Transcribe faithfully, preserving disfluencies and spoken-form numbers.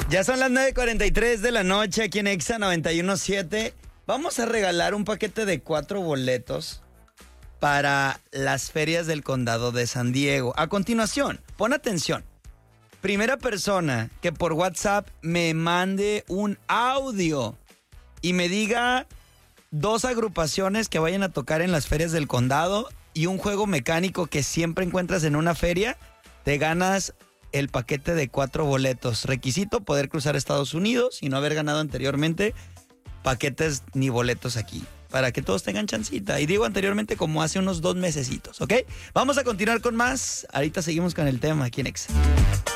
Ya son las nueve cuarenta y tres de la noche aquí en Exa noventa y uno punto siete. Vamos a regalar un paquete de cuatro boletos para las ferias del condado de San Diego. A continuación, pon atención. Primera persona que por WhatsApp me mande un audio y me diga dos agrupaciones que vayan a tocar en las ferias del condado y un juego mecánico que siempre encuentras en una feria, te ganas el paquete de cuatro boletos. Requisito: poder cruzar Estados Unidos y no haber ganado anteriormente paquetes ni boletos aquí, para que todos tengan chancita. Y digo anteriormente como hace unos dos mesecitos, ¿ok? Vamos a continuar con más. Ahorita seguimos con el tema aquí en Exa.